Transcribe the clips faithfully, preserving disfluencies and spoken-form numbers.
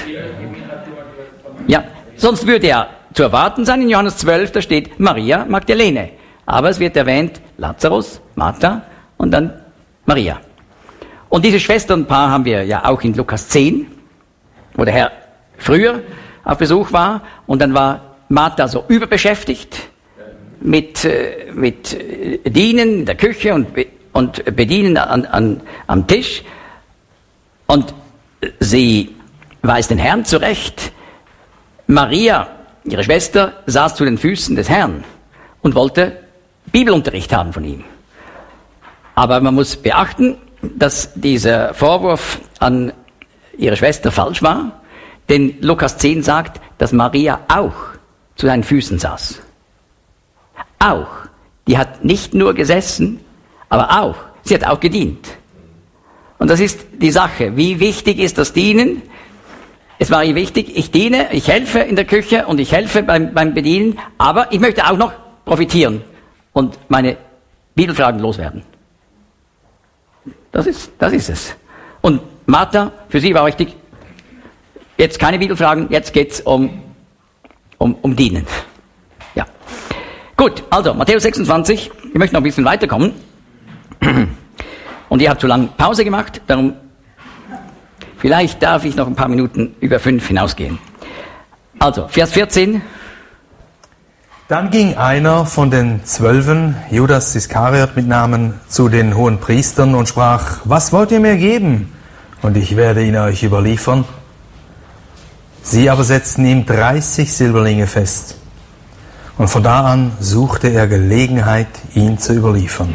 Ja, sonst würde ja zu erwarten sein, in Johannes zwölf, da steht Maria Magdalene. Aber es wird erwähnt Lazarus, Martha und dann Maria. Und dieses Schwesternpaar haben wir ja auch in Lukas zehn, wo der Herr früher auf Besuch war. Und dann war Martha so überbeschäftigt mit, äh, mit Dienen in der Küche und, und Bedienen an, an, am Tisch. Und sie weist den Herrn zurecht. Maria, ihre Schwester, saß zu den Füßen des Herrn und wollte Bibelunterricht haben von ihm. Aber man muss beachten, dass dieser Vorwurf an ihre Schwester falsch war, denn Lukas zehn sagt, dass Maria auch zu seinen Füßen saß. Auch. Die hat nicht nur gesessen, aber auch. Sie hat auch gedient. Und das ist die Sache. Wie wichtig ist das Dienen? Es war ihr wichtig, ich diene, ich helfe in der Küche und ich helfe beim, beim Bedienen, aber ich möchte auch noch profitieren und meine Bibelfragen loswerden. Das ist, das ist es. Und Martha, für sie war wichtig, jetzt keine Bibelfragen, jetzt geht's um, um, um Dienen. Ja. Gut, also Matthäus sechsundzwanzig, ich möchte noch ein bisschen weiterkommen. Und ihr habt zu lange Pause gemacht, darum vielleicht darf ich noch ein paar Minuten über fünf hinausgehen. Also, Vers vierzehn. Dann ging einer von den Zwölfen, Judas Iskariot mit Namen, zu den hohen Priestern und sprach, was wollt ihr mir geben? Und ich werde ihn euch überliefern. Sie aber setzten ihm dreißig Silberlinge fest. Und von da an suchte er Gelegenheit, ihn zu überliefern.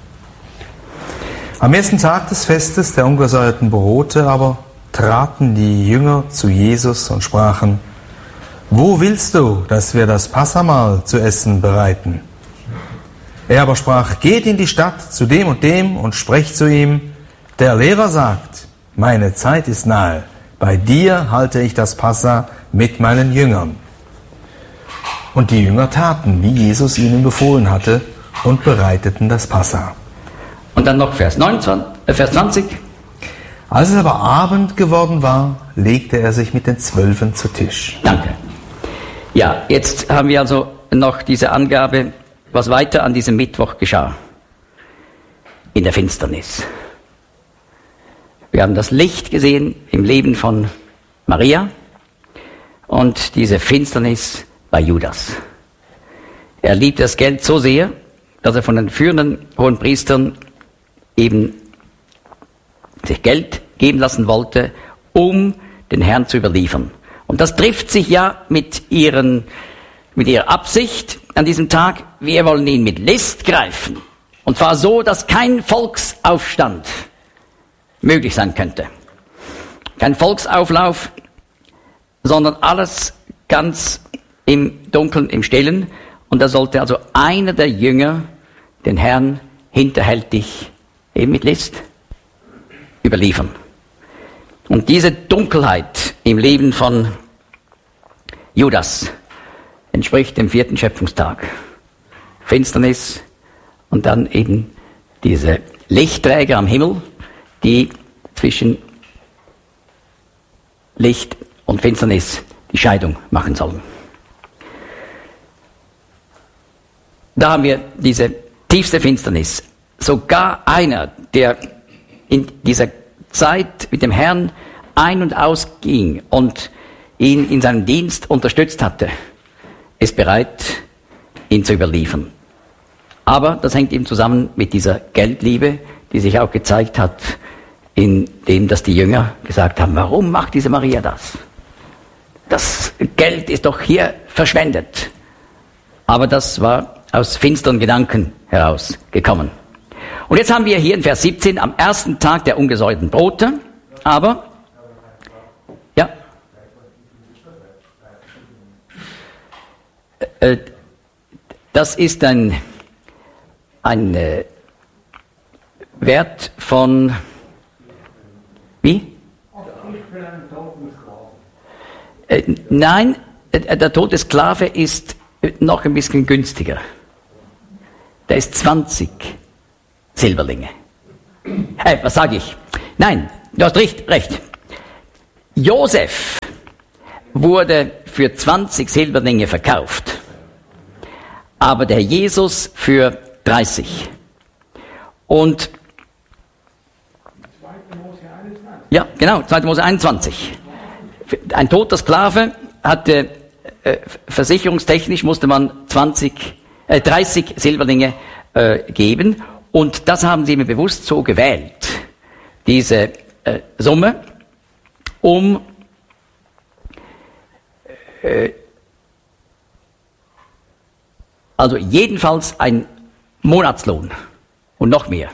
Am ersten Tag des Festes der ungesäuerten Brote aber traten die Jünger zu Jesus und sprachen, wo willst du, dass wir das Passamahl zu essen bereiten? Er aber sprach, geht in die Stadt zu dem und dem und sprecht zu ihm, der Lehrer sagt, meine Zeit ist nahe, bei dir halte ich das Passa mit meinen Jüngern. Und die Jünger taten, wie Jesus ihnen befohlen hatte, und bereiteten das Passa. Und dann noch Vers neunundzwanzig, äh Vers zwanzig. Als es aber Abend geworden war, legte er sich mit den Zwölfen zu Tisch. Danke. Ja, jetzt haben wir also noch diese Angabe, was weiter an diesem Mittwoch geschah. In der Finsternis. Wir haben das Licht gesehen im Leben von Maria und diese Finsternis bei Judas. Er liebt das Geld so sehr, dass er von den führenden hohen Priestern eben sich Geld geben lassen wollte, um den Herrn zu überliefern. Und das trifft sich ja mit, ihren, mit ihrer Absicht an diesem Tag. Wir wollen ihn mit List greifen. Und zwar so, dass kein Volksaufstand möglich sein könnte. Kein Volksauflauf, sondern alles ganz im Dunkeln, im Stillen. Und da sollte also einer der Jünger den Herrn hinterhältig eben mit List überliefern. Und diese Dunkelheit im Leben von Judas entspricht dem vierten Schöpfungstag. Finsternis und dann eben diese Lichtträger am Himmel, die zwischen Licht und Finsternis die Scheidung machen sollen. Da haben wir diese tiefste Finsternis. Sogar einer, der in dieser Zeit mit dem Herrn ein- und ausging und ihn in seinem Dienst unterstützt hatte, ist bereit, ihn zu überliefern. Aber das hängt eben zusammen mit dieser Geldliebe, die sich auch gezeigt hat, in dem, dass die Jünger gesagt haben, warum macht diese Maria das? Das Geld ist doch hier verschwendet. Aber das war aus finsteren Gedanken herausgekommen. Und jetzt haben wir hier in Vers siebzehn am ersten Tag der ungesäuerten Brote, aber, ja, äh, das ist ein, ein äh, Wert von, wie? Äh, nein, äh, der Tod des Sklave ist noch ein bisschen günstiger. Der ist zwanzig Silberlinge. Hey, was sage ich? Nein, du hast recht, recht. Josef wurde für zwanzig Silberlinge verkauft, aber der Jesus für dreißig. Und ja, genau, zweiter Mose einundzwanzig. Ein toter Sklave hatte, äh, versicherungstechnisch musste man zwanzig, äh, dreißig Silberlinge äh, geben, und das haben sie mir bewusst so gewählt, diese äh, Summe, um äh, also jedenfalls ein Monatslohn und noch mehr.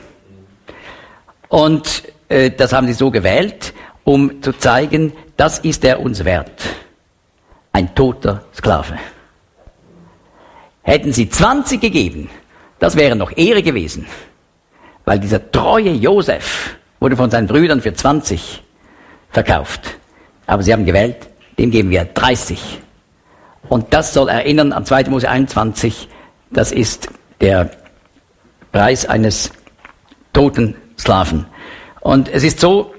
Und äh, das haben sie so gewählt, um zu zeigen, das ist er uns wert. Ein toter Sklave. Hätten sie zwanzig gegeben, das wäre noch Ehre gewesen. Weil dieser treue Josef wurde von seinen Brüdern für zwanzig verkauft. Aber sie haben gewählt, dem geben wir dreißig. Und das soll erinnern an zweiter Mose einundzwanzig, das ist der Preis eines toten Sklaven. Und es ist so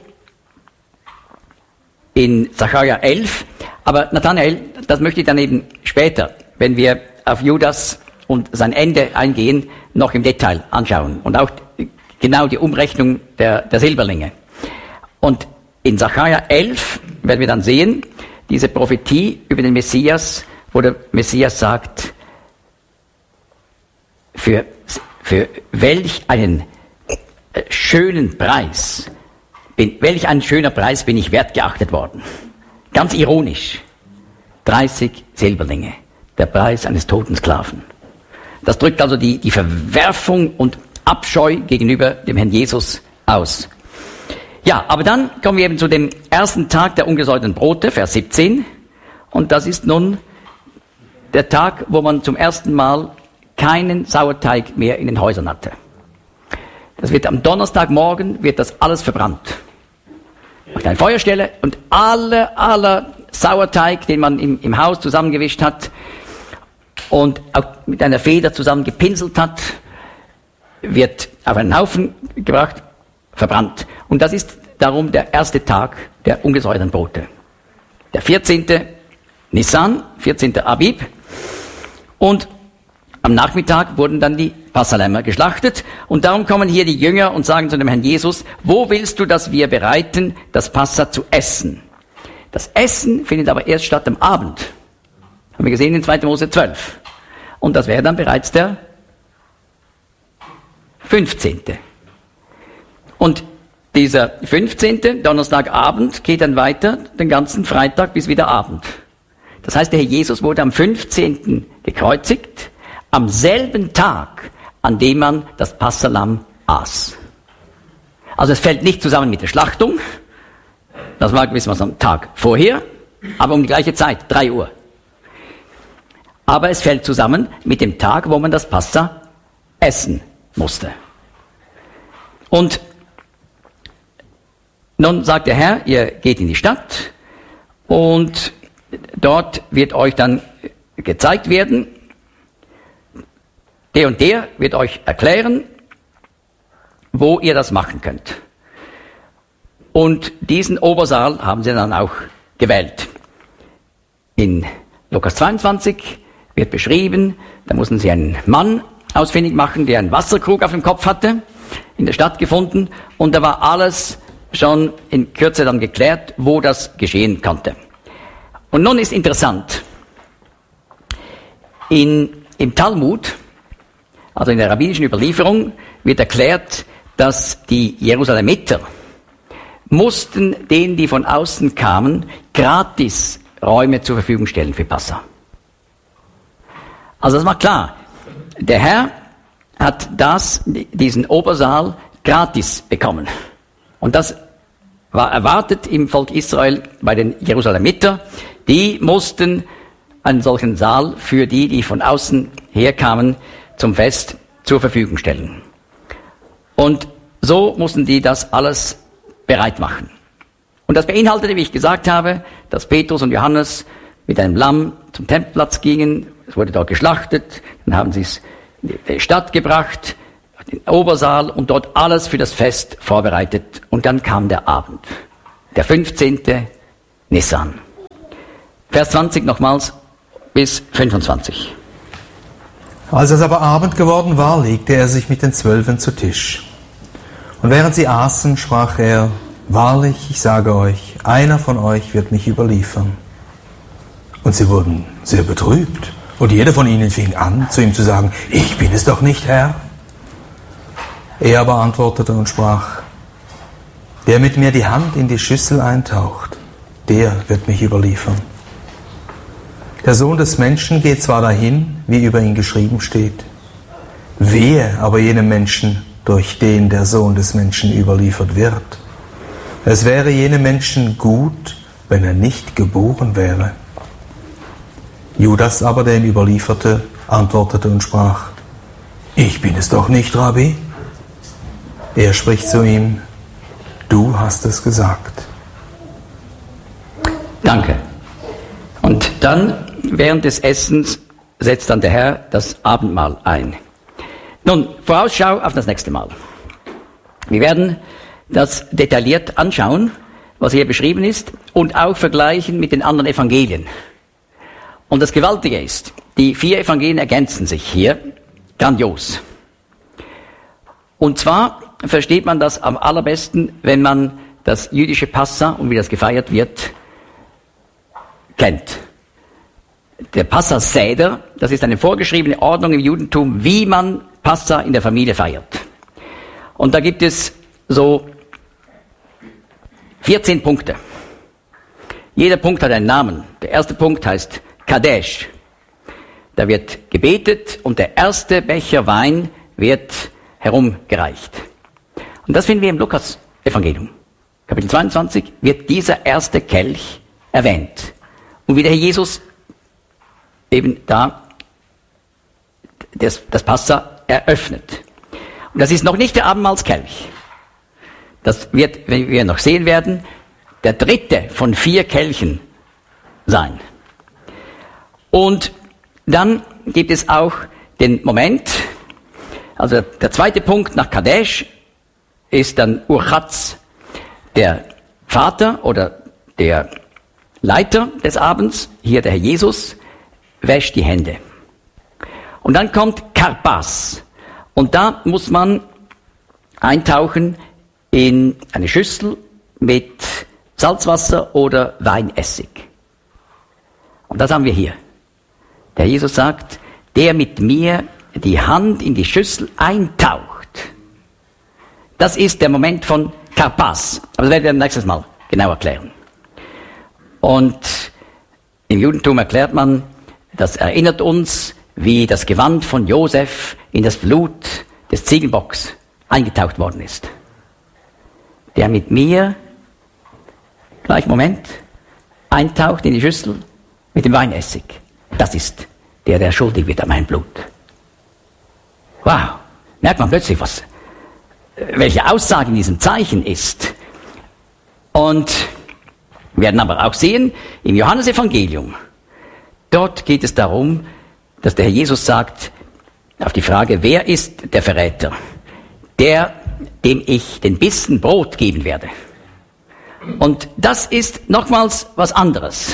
in Sacharja elf, aber Nathanael, das möchte ich dann eben später, wenn wir auf Judas und sein Ende eingehen, noch im Detail anschauen. Und auch genau die Umrechnung der, der Silberlinge. Und in Sacharja elf werden wir dann sehen, diese Prophetie über den Messias, wo der Messias sagt, für, für welch einen schönen Preis, bin, welch ein schöner Preis bin ich wertgeachtet worden. Ganz ironisch. dreißig Silberlinge, der Preis eines toten Sklaven. Das drückt also die, die Verwerfung und Abscheu gegenüber dem Herrn Jesus aus. Ja, aber dann kommen wir eben zu dem ersten Tag der ungesäuerten Brote, Vers siebzehn. Und das ist nun der Tag, wo man zum ersten Mal keinen Sauerteig mehr in den Häusern hatte. Das wird am Donnerstagmorgen, wird das alles verbrannt. Macht eine Feuerstelle und aller, aller Sauerteig, den man im, im Haus zusammengewischt hat und auch mit einer Feder zusammen gepinselt hat, wird auf einen Haufen gebracht, verbrannt. Und das ist darum der erste Tag der ungesäuerten Brote. Der vierzehnte Nisan, vierzehnte Abib. Und am Nachmittag wurden dann die Passalämmer geschlachtet. Und darum kommen hier die Jünger und sagen zu dem Herrn Jesus, wo willst du, dass wir bereiten, das Passa zu essen? Das Essen findet aber erst statt am Abend. Haben wir gesehen in zweiter Mose zwölf. Und das wäre dann bereits der fünfzehnte. Und dieser fünfzehnte Donnerstagabend geht dann weiter, den ganzen Freitag bis wieder Abend. Das heißt, der Herr Jesus wurde am fünfzehnten gekreuzigt, am selben Tag, an dem man das Passalamm aß. Also es fällt nicht zusammen mit der Schlachtung, das war gewissermaßen am Tag vorher, aber um die gleiche Zeit, drei Uhr. Aber es fällt zusammen mit dem Tag, wo man das Passa essen musste. Und nun sagt der Herr, ihr geht in die Stadt und dort wird euch dann gezeigt werden, der und der wird euch erklären, wo ihr das machen könnt. Und diesen Obersaal haben sie dann auch gewählt. In Lukas zweiundzwanzig wird beschrieben, da mussten sie einen Mann ausfindig machen, der einen Wasserkrug auf dem Kopf hatte, in der Stadt gefunden, und da war alles schon in Kürze dann geklärt, wo das geschehen konnte. Und nun ist interessant, in, im Talmud, also in der rabbinischen Überlieferung, wird erklärt, dass die Jerusalemiter mussten denen, die von außen kamen, gratis Räume zur Verfügung stellen für Passa. Also das macht klar, der Herr hat das, diesen Obersaal gratis bekommen. Und das war erwartet im Volk Israel bei den Jerusalemiter. Die mussten einen solchen Saal für die, die von außen herkamen, zum Fest zur Verfügung stellen. Und so mussten die das alles bereit machen. Und das beinhaltete, wie ich gesagt habe, dass Petrus und Johannes mit einem Lamm zum Tempelplatz gingen. Es wurde dort geschlachtet. Dann haben sie es in die Stadt gebracht, den Obersaal, und dort alles für das Fest vorbereitet. Und dann kam der Abend, der fünfzehnte Nisan. Vers zwanzig nochmals bis fünfundzwanzig. Als es aber Abend geworden war, legte er sich mit den Zwölfen zu Tisch. Und während sie aßen, sprach er: Wahrlich, ich sage euch, einer von euch wird mich überliefern. Und sie wurden sehr betrübt. Und jeder von ihnen fing an, zu ihm zu sagen: Ich bin es doch nicht, Herr. Er aber antwortete und sprach: Der mit mir die Hand in die Schüssel eintaucht, der wird mich überliefern. Der Sohn des Menschen geht zwar dahin, wie über ihn geschrieben steht, wehe aber jenem Menschen, durch den der Sohn des Menschen überliefert wird. Es wäre jenem Menschen gut, wenn er nicht geboren wäre. Judas aber, der ihn überlieferte, antwortete und sprach: Ich bin es doch nicht, Rabbi. Er spricht zu ihm: Du hast es gesagt. Danke. Und dann, während des Essens, setzt dann der Herr das Abendmahl ein. Nun, Vorausschau auf das nächste Mal. Wir werden das detailliert anschauen, was hier beschrieben ist, und auch vergleichen mit den anderen Evangelien. Und das Gewaltige ist, die vier Evangelien ergänzen sich hier grandios. Und zwar versteht man das am allerbesten, wenn man das jüdische Passa und wie das gefeiert wird, kennt. Der Passa-Seder, das ist eine vorgeschriebene Ordnung im Judentum, wie man Passa in der Familie feiert. Und da gibt es so vierzehn Punkte. Jeder Punkt hat einen Namen. Der erste Punkt heißt Kadesh. Da wird gebetet und der erste Becher Wein wird herumgereicht. Und das finden wir im Lukas-Evangelium. Kapitel zweiundzwanzig wird dieser erste Kelch erwähnt. Und wie der Herr Jesus eben da das, das Passa eröffnet. Und das ist noch nicht der Abendmahlskelch. Das wird, wenn wir noch sehen werden, der dritte von vier Kelchen sein. Und dann gibt es auch den Moment, also der zweite Punkt nach Kadesh ist dann Urchatz, der Vater oder der Leiter des Abends, hier der Herr Jesus, wäscht die Hände. Und dann kommt Karpas. Und da muss man eintauchen in eine Schüssel mit Salzwasser oder Weinessig. Und das haben wir hier. Der Jesus sagt, der mit mir die Hand in die Schüssel eintaucht. Das ist der Moment von Karpas. Aber das werden wir nächstes Mal genau erklären. Und im Judentum erklärt man, das erinnert uns, wie das Gewand von Josef in das Blut des Ziegenbocks eingetaucht worden ist. Der mit mir, gleich Moment, eintaucht in die Schüssel mit dem Weinessig. Das ist der, der schuldig wird an meinem Blut. Wow, merkt man plötzlich, was, welche Aussage in diesem Zeichen ist. Und wir werden aber auch sehen, im Johannesevangelium, dort geht es darum, dass der Herr Jesus sagt, auf die Frage, wer ist der Verräter? Der, dem ich den Bissen Brot geben werde. Und das ist nochmals was anderes.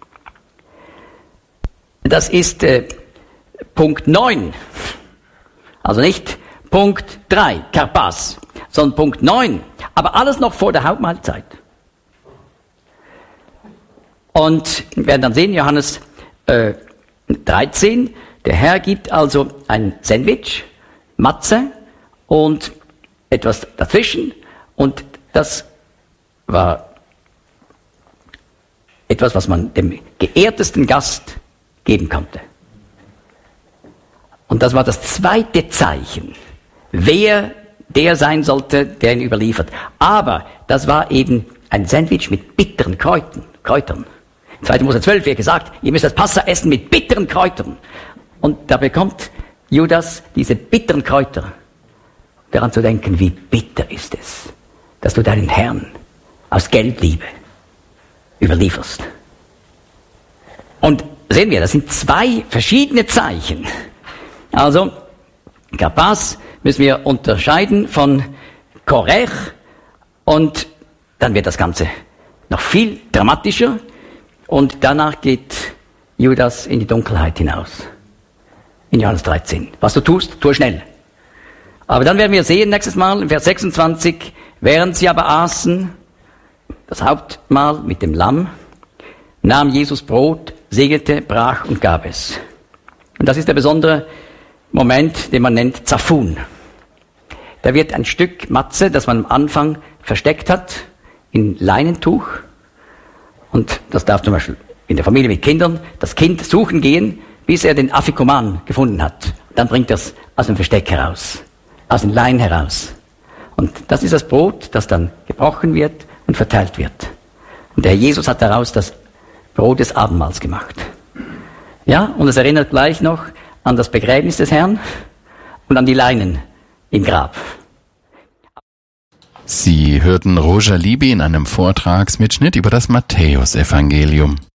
Das ist äh, Punkt neun. Also nicht Punkt drei, Karpas, sondern Punkt neun. Aber alles noch vor der Hauptmahlzeit. Und wir werden dann sehen, Johannes äh, dreizehn, der Herr gibt also ein Sandwich, Matze und etwas dazwischen. Und das war etwas, was man dem geehrtesten Gast geben konnte. Und das war das zweite Zeichen, wer der sein sollte, der ihn überliefert. Aber das war eben ein Sandwich mit bitteren Kräutern. Kräutern. zweiter Mose zwölf wird gesagt, ihr müsst das Passa essen mit bitteren Kräutern. Und da bekommt Judas diese bitteren Kräuter, daran zu denken, wie bitter ist es, dass du deinen Herrn aus Geldliebe überlieferst. Und sehen wir, das sind zwei verschiedene Zeichen. Also, Karpas müssen wir unterscheiden von Korech und dann wird das Ganze noch viel dramatischer. Und danach geht Judas in die Dunkelheit hinaus. In Johannes dreizehn. Was du tust, tue schnell. Aber dann werden wir sehen, nächstes Mal, in Vers sechsundzwanzig, während sie aber aßen, das Hauptmahl mit dem Lamm, nahm Jesus Brot, segnete, brach und gab es. Und das ist der besondere Moment, den man nennt Zafun. Da wird ein Stück Matze, das man am Anfang versteckt hat, in Leinentuch. Und das darf zum Beispiel in der Familie mit Kindern das Kind suchen gehen, bis er den Afikoman gefunden hat. Dann bringt er es aus dem Versteck heraus, aus dem Lein heraus. Und das ist das Brot, das dann gebrochen wird und verteilt wird. Und der Jesus hat daraus das Brot des Abendmahls gemacht. Ja, und es erinnert gleich noch an das Begräbnis des Herrn und an die Leinen im Grab. Sie hörten Roger Libby in einem Vortragsmitschnitt über das Matthäusevangelium.